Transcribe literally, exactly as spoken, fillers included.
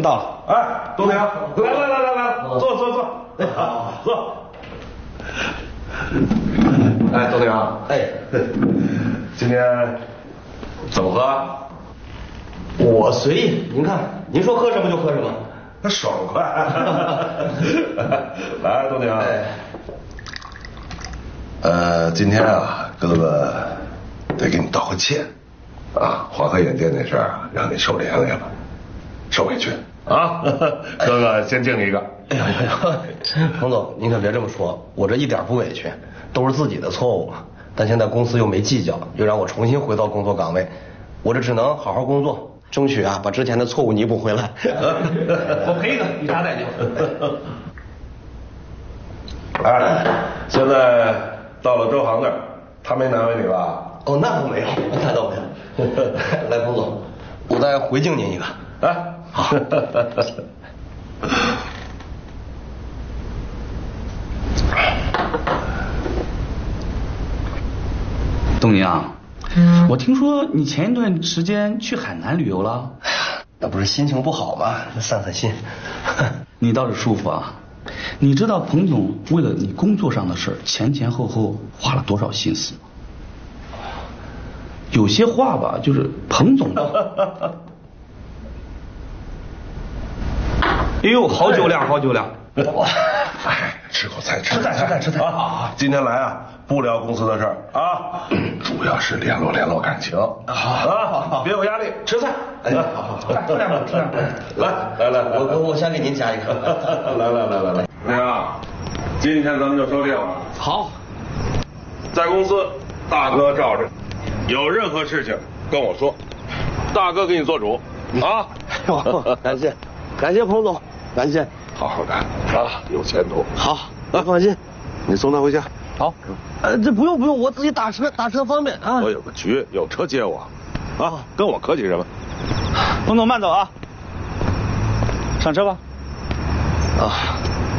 到了。 哎，董领，来来来来来，坐坐坐，哎，好，坐。哎，董领，哎，今天怎么喝？ 我随意，您看，您说喝什么就喝什么。 那爽快。来，董领。哎。呃，今天啊，哥哥得给你道个歉，啊，黄河眼店那事儿啊，让你受连累了，受委屈啊。哥哥先敬你一个。 哎呀呀呀，彭总，您可别这么说，我这一点不委屈，都是自己的错误。但现在公司又没计较，又让我重新回到工作岗位，我这只能好好工作，争取啊把之前的错误弥补回来。我赔一个，以啥代价？ 哎，现在到了周航那儿，他没难为你吧？ 哦，那倒没有，那倒没有。来，彭总，我再回敬您一个。 哎，好。 董明啊，嗯，我听说你前一段时间去海南旅游了。 哎呀，那不是心情不好吗？散散心。 你倒是舒服啊。你知道彭总为了你工作上的事前前后后花了多少心思吗？有些话吧，就是彭总。哎呦，好酒量，好酒量。 哎，吃口菜，吃菜，吃菜，吃菜啊！今天来啊，不聊公司的事儿啊，主要是联络联络感情。好啊，别有压力，吃菜。 哎，好好好，吃两口，吃两口。 来来来， 我我我先给您加一个。 来来来来来，那个，今天咱们就说定了。 好， 在公司，大哥罩着，有任何事情跟我说，大哥给你做主啊！ 感谢，感谢彭总，感谢。 好好干啊，有前途。 好，啊，放心， 你送他回家。 好， 呃，这不用不用，我自己打车，打车方便啊。 我有个局，有车接我，啊，跟我客气什么？ 彭总慢走啊，上车吧。 啊。